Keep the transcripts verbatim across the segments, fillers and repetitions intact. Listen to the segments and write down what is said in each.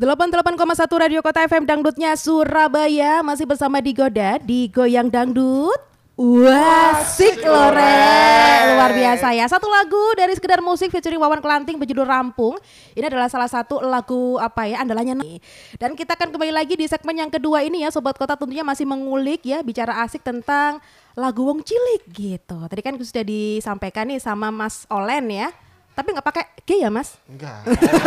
delapan puluh delapan koma satu Radio Kota F M Dangdutnya Surabaya. Masih bersama Digoda di Goyang Dangdut. Wah, asik lore. Luar biasa ya. Satu lagu dari Sekedar Musik featuring Wawan Kelanting berjudul Rampung. Ini adalah salah satu lagu apa ya andalannya nih. Dan kita akan kembali lagi di segmen yang kedua ini ya Sobat Kota, tentunya masih mengulik ya, bicara asik tentang lagu Wong Cilik gitu. Tadi kan sudah disampaikan nih sama Mas Olen ya. Tapi nggak pakai G ya Mas? Enggak.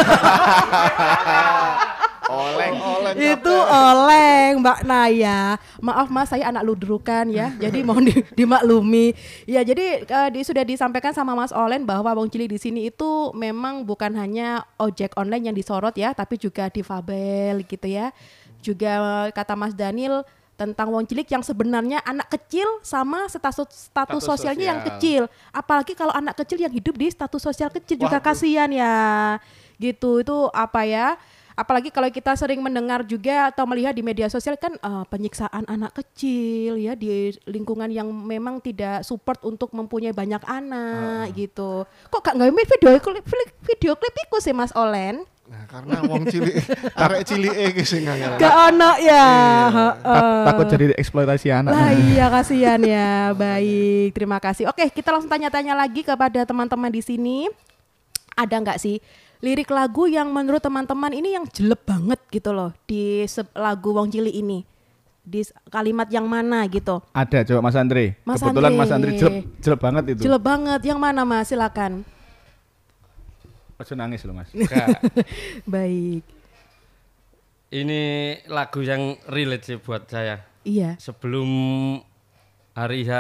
Oleng, oleng. Itu oleng Mbak Naya. Maaf Mas, saya anak ludrukan ya. Jadi mohon di, dimaklumi. Ya, jadi uh, di, sudah disampaikan sama Mas Olen bahwa Wong Cilik di sini itu memang bukan hanya ojek online yang disorot ya, tapi juga difabel gitu ya. Juga kata Mas Daniel tentang Wong Cilik yang sebenarnya anak kecil sama status status, status sosialnya sosial. Yang kecil. Apalagi kalau anak kecil yang hidup di status sosial kecil. Wah, juga kasihan ya. Gitu, itu apa ya? Apalagi kalau kita sering mendengar juga atau melihat di media sosial kan uh, penyiksaan anak kecil ya di lingkungan yang memang tidak support untuk mempunyai banyak anak uh. gitu. Kok gak nggak video klip video klip iku sih Mas Olen? Nah, karena Wong Cilik arek cilike iki sing ngangel. Gak ono ya. Uh. Takut jadi eksploitasi anak. Lah iya kasihan ya. Baik, terima kasih. Oke, kita langsung tanya-tanya lagi kepada teman-teman di sini. Ada nggak sih lirik lagu yang menurut teman-teman ini yang jelek banget gitu loh di lagu Wong Cilik ini? Di kalimat yang mana gitu? Ada, coba Mas Andre. Mas Kebetulan Andre. Mas Andre jelek, jelek banget itu. Jelek banget. Yang mana Mas? Silakan. Ojo nangis loh Mas. Baik. Ini lagu yang relate sih buat saya. Iya. Sebelum hari H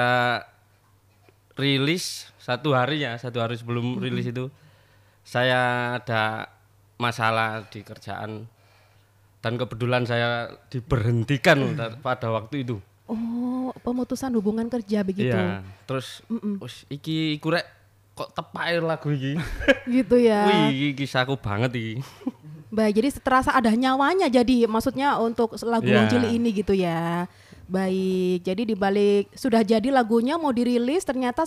rilis, satu hari ya, satu hari sebelum mm-hmm. rilis itu saya ada masalah di kerjaan dan kebetulan saya diberhentikan mm. pada waktu itu. Oh, pemutusan hubungan kerja begitu. Iya, terus us iki iku rek kok tepak lagu iki. Gitu ya. Wih, iki kisahku banget iki. Baik, jadi terasa ada nyawanya jadi maksudnya untuk lagu yeah. Wong Cilik ini gitu ya. Baik, jadi dibalik sudah jadi lagunya mau dirilis ternyata